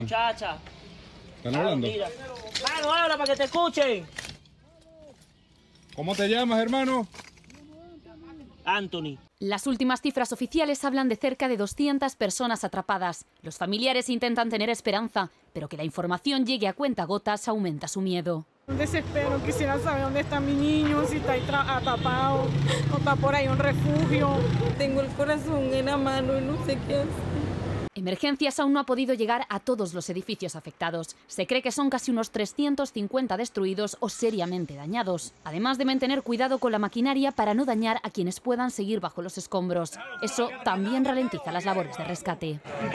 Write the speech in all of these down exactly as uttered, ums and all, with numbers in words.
Muchacha. ¿Están hablando? Mano, habla para que te escuchen. ¿Cómo te llamas, hermano? Anthony. Las últimas cifras oficiales hablan de cerca de doscientas personas atrapadas. Los familiares intentan tener esperanza, pero que la información llegue a cuentagotas aumenta su miedo. Un desespero, quisiera saber dónde está mi niño, si está ahí atrapado, o está por ahí un refugio. Tengo el corazón en la mano y no sé qué hacer. Emergencias aún no ha podido llegar a todos los edificios afectados. Se cree que son casi unos trescientos cincuenta destruidos o seriamente dañados. Además deben tener cuidado con la maquinaria para no dañar a quienes puedan seguir bajo los escombros. Eso también ralentiza las labores de rescate.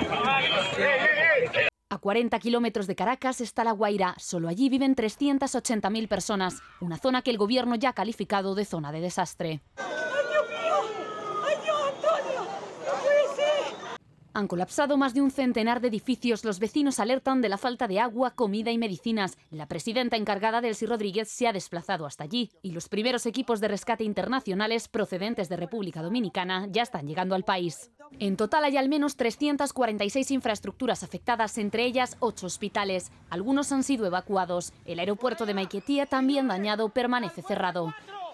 A cuarenta kilómetros de Caracas está La Guaira. Solo allí viven trescientas ochenta mil personas, una zona que el gobierno ya ha calificado de zona de desastre. Han colapsado más de un centenar de edificios. Los vecinos alertan de la falta de agua, comida y medicinas. La presidenta encargada, Delcy Rodríguez, se ha desplazado hasta allí. Y los primeros equipos de rescate internacionales procedentes de República Dominicana ya están llegando al país. En total hay al menos trescientas cuarenta y seis infraestructuras afectadas, entre ellas ocho hospitales. Algunos han sido evacuados. El aeropuerto de Maiquetía, también dañado, permanece cerrado.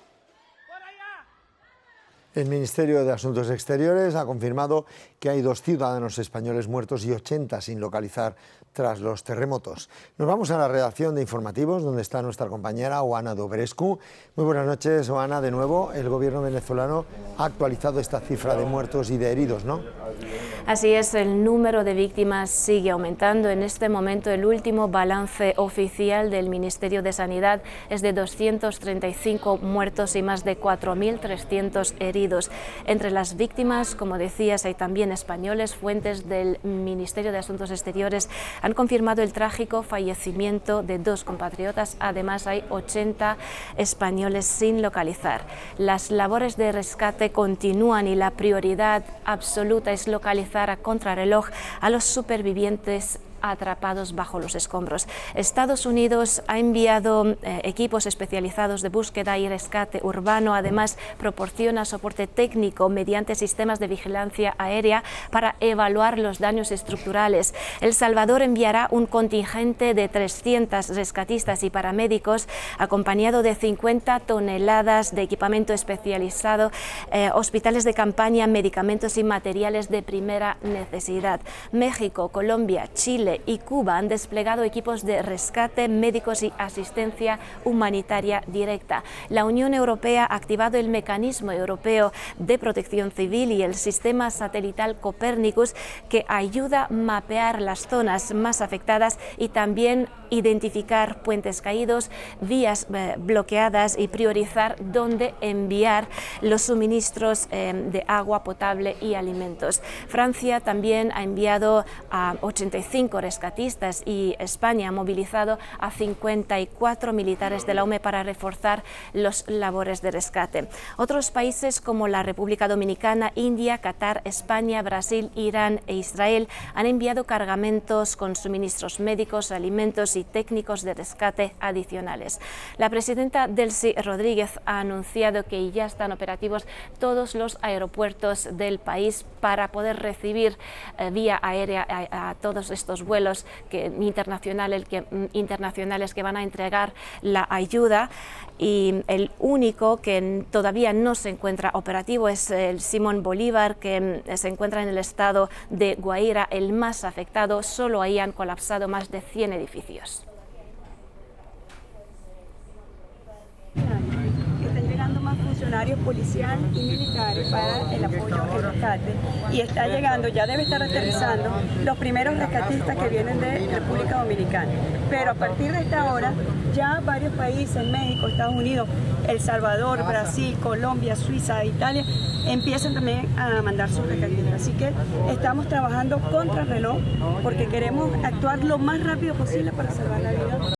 El Ministerio de Asuntos Exteriores ha confirmado que hay dos ciudadanos españoles muertos y ochenta sin localizar tras los terremotos. Nos vamos a la redacción de informativos, donde está nuestra compañera Oana Dobrescu. Muy buenas noches, Oana. De nuevo, el gobierno venezolano ha actualizado esta cifra de muertos y de heridos, ¿no? Así es, el número de víctimas sigue aumentando. En este momento, el último balance oficial del Ministerio de Sanidad es de doscientos treinta y cinco muertos y más de cuatro mil trescientos heridos. Entre las víctimas, como decías, hay también españoles. Fuentes del Ministerio de Asuntos Exteriores han confirmado el trágico fallecimiento de dos compatriotas. Además, hay ochenta españoles sin localizar. Las labores de rescate continúan y la prioridad absoluta es localizar a contrarreloj a los supervivientes atrapados bajo los escombros. Estados Unidos ha enviado eh, equipos especializados de búsqueda y rescate urbano. Además, proporciona soporte técnico mediante sistemas de vigilancia aérea para evaluar los daños estructurales. El Salvador enviará un contingente de trescientos rescatistas y paramédicos, acompañado de cincuenta toneladas de equipamiento especializado, eh, hospitales de campaña, medicamentos y materiales de primera necesidad. México, Colombia, Chile y Cuba han desplegado equipos de rescate, médicos y asistencia humanitaria directa. La Unión Europea ha activado el Mecanismo Europeo de Protección Civil y el sistema satelital Copernicus, que ayuda a mapear las zonas más afectadas y también identificar puentes caídos, vías eh, bloqueadas y priorizar dónde enviar los suministros eh, de agua potable y alimentos. Francia también ha enviado a ochenta y cinco rescatistas y España ha movilizado a cincuenta y cuatro militares de la O M E para reforzar las labores de rescate. Otros países como la República Dominicana, India, Qatar, España, Brasil, Irán e Israel han enviado cargamentos con suministros médicos, alimentos y técnicos de rescate adicionales. La presidenta Delcy Rodríguez ha anunciado que ya están operativos todos los aeropuertos del país para poder recibir eh, vía aérea a, a todos estos vuelos que, internacionales, que, internacionales que van a entregar la ayuda, y el único que todavía no se encuentra operativo es el Simón Bolívar, que se encuentra en el estado de Guaira, el más afectado. Solo ahí han colapsado más de cien edificios. Están llegando más funcionarios policiales y militares para el apoyo al rescate, y está llegando, ya debe estar aterrizando los primeros rescatistas que vienen de República Dominicana. Pero a partir de esta hora ya varios países, México, Estados Unidos, El Salvador, Brasil, Colombia, Suiza, Italia, empiezan también a mandar sus rescatistas. Así que estamos trabajando contra reloj porque queremos actuar lo más rápido posible para salvar la vida.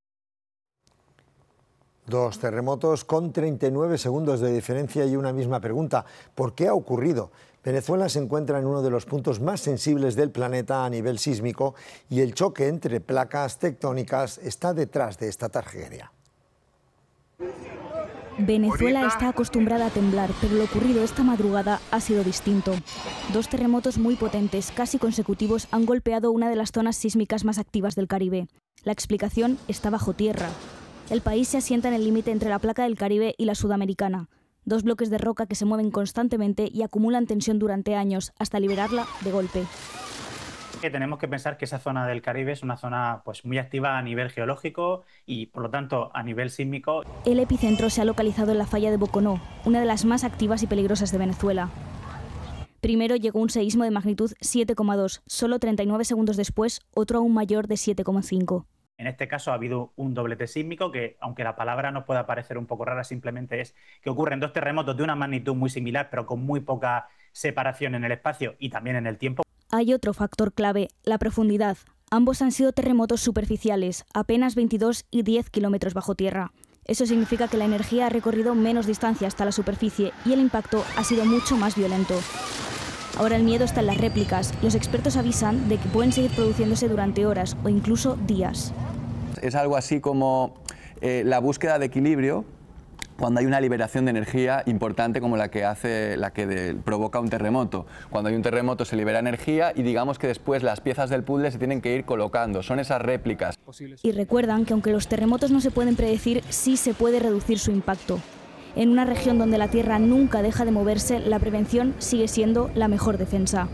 Dos terremotos con treinta y nueve segundos de diferencia y una misma pregunta: ¿por qué ha ocurrido? Venezuela se encuentra en uno de los puntos más sensibles del planeta a nivel sísmico y el choque entre placas tectónicas está detrás de esta tragedia. Venezuela está acostumbrada a temblar, pero lo ocurrido esta madrugada ha sido distinto. Dos terremotos muy potentes, casi consecutivos, han golpeado una de las zonas sísmicas más activas del Caribe. La explicación está bajo tierra. El país se asienta en el límite entre la placa del Caribe y la sudamericana. Dos bloques de roca que se mueven constantemente y acumulan tensión durante años, hasta liberarla de golpe. Tenemos que pensar que esa zona del Caribe es una zona pues, muy activa a nivel geológico y, por lo tanto, a nivel sísmico. El epicentro se ha localizado en la falla de Boconó, una de las más activas y peligrosas de Venezuela. Primero llegó un seísmo de magnitud siete coma dos, solo treinta y nueve segundos después, otro aún mayor de siete coma cinco. En este caso ha habido un doblete sísmico que, aunque la palabra nos pueda parecer un poco rara, simplemente es que ocurren dos terremotos de una magnitud muy similar, pero con muy poca separación en el espacio y también en el tiempo. Hay otro factor clave, la profundidad. Ambos han sido terremotos superficiales, apenas veintidós y diez kilómetros bajo tierra. Eso significa que la energía ha recorrido menos distancia hasta la superficie y el impacto ha sido mucho más violento. Ahora el miedo está en las réplicas. Los expertos avisan de que pueden seguir produciéndose durante horas o incluso días. Es algo así como eh, la búsqueda de equilibrio cuando hay una liberación de energía importante como la que, hace, la que de, provoca un terremoto. Cuando hay un terremoto se libera energía y digamos que después las piezas del puzzle se tienen que ir colocando. Son esas réplicas. Y recuerdan que aunque los terremotos no se pueden predecir, sí se puede reducir su impacto. En una región donde la Tierra nunca deja de moverse, la prevención sigue siendo la mejor defensa.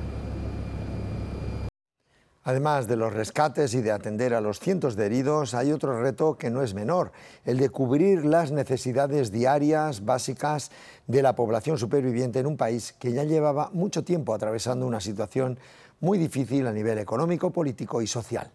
Además de los rescates y de atender a los cientos de heridos, hay otro reto que no es menor, el de cubrir las necesidades diarias básicas de la población superviviente en un país que ya llevaba mucho tiempo atravesando una situación muy difícil a nivel económico, político y social.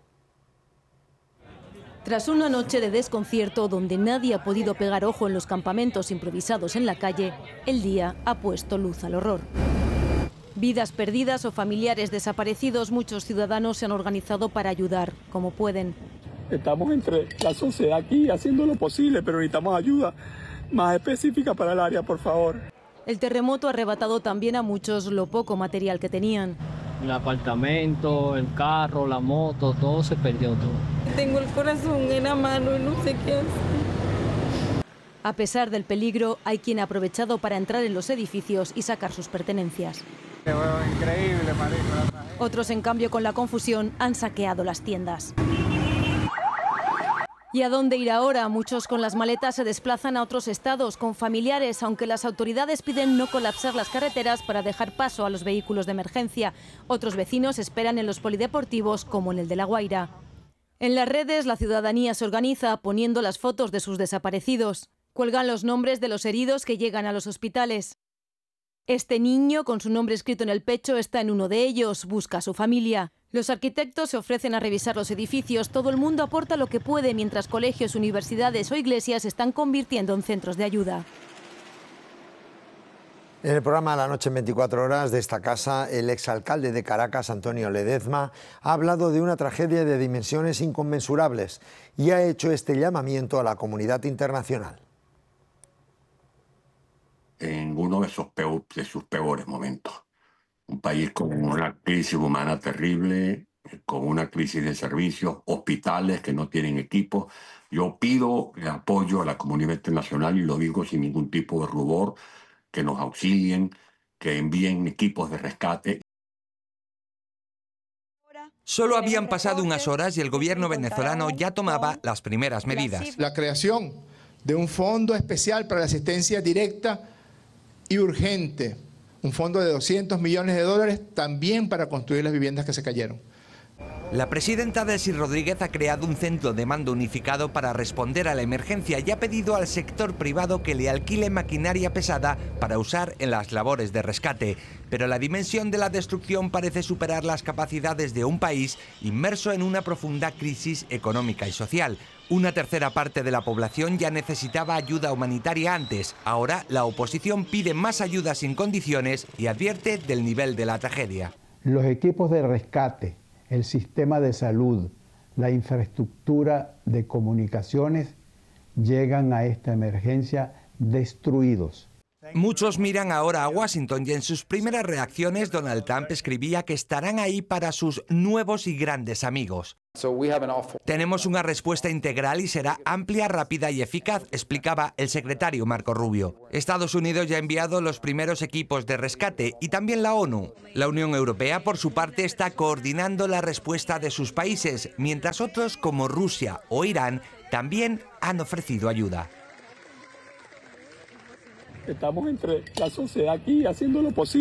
Tras una noche de desconcierto donde nadie ha podido pegar ojo en los campamentos improvisados en la calle, el día ha puesto luz al horror. Vidas perdidas o familiares desaparecidos, muchos ciudadanos se han organizado para ayudar, como pueden. Estamos entre la sociedad aquí haciendo lo posible, pero necesitamos ayuda más específica para el área, por favor. El terremoto ha arrebatado también a muchos lo poco material que tenían. El apartamento, el carro, la moto, todo se perdió todo. Tengo el corazón en la mano y no sé qué hacer. A pesar del peligro, hay quien ha aprovechado para entrar en los edificios y sacar sus pertenencias. Increíble, marico. Otros, en cambio, con la confusión, han saqueado las tiendas. ¿Y a dónde ir ahora? Muchos con las maletas se desplazan a otros estados con familiares, aunque las autoridades piden no colapsar las carreteras para dejar paso a los vehículos de emergencia. Otros vecinos esperan en los polideportivos, como en el de La Guaira. En las redes, la ciudadanía se organiza poniendo las fotos de sus desaparecidos. Cuelgan los nombres de los heridos que llegan a los hospitales. Este niño, con su nombre escrito en el pecho, está en uno de ellos, busca a su familia. Los arquitectos se ofrecen a revisar los edificios, todo el mundo aporta lo que puede, mientras colegios, universidades o iglesias se están convirtiendo en centros de ayuda. En el programa La Noche en veinticuatro horas de esta casa, el exalcalde de Caracas, Antonio Ledezma, ha hablado de una tragedia de dimensiones inconmensurables y ha hecho este llamamiento a la comunidad internacional. En uno de sus, peor, de sus peores momentos. Un país con una crisis humana terrible, con una crisis de servicios, hospitales que no tienen equipos. Yo pido el apoyo a la comunidad internacional, y lo digo sin ningún tipo de rubor, que nos auxilien, que envíen equipos de rescate. Solo habían pasado unas horas y el gobierno venezolano ya tomaba las primeras medidas. La creación de un fondo especial para la asistencia directa y urgente, un fondo de doscientos millones de dólares también para construir las viviendas que se cayeron. La presidenta Delcy Rodríguez ha creado un centro de mando unificado para responder a la emergencia y ha pedido al sector privado que le alquile maquinaria pesada para usar en las labores de rescate. Pero la dimensión de la destrucción parece superar las capacidades de un país inmerso en una profunda crisis económica y social. Una tercera parte de la población ya necesitaba ayuda humanitaria antes. Ahora la oposición pide más ayuda sin condiciones y advierte del nivel de la tragedia. Los equipos de rescate, el sistema de salud, la infraestructura de comunicaciones llegan a esta emergencia destruidos. Muchos miran ahora a Washington y en sus primeras reacciones Donald Trump escribía que estarán ahí para sus nuevos y grandes amigos. Tenemos una respuesta integral y será amplia, rápida y eficaz, explicaba el secretario Marco Rubio. Estados Unidos ya ha enviado los primeros equipos de rescate y también la ONU. La Unión Europea, por su parte, está coordinando la respuesta de sus países, mientras otros como Rusia o Irán también han ofrecido ayuda. Estamos entre la sociedad aquí haciendo lo posible.